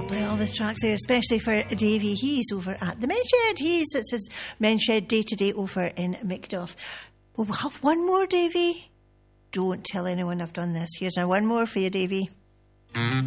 couple of Elvis tracks there, especially for Davey. He's over at the Men's Shed. It's his Men's Shed day-to-day over in Macduff. We'll have one more, Davey. Don't tell anyone I've done this. Here's now one more for you, Davey.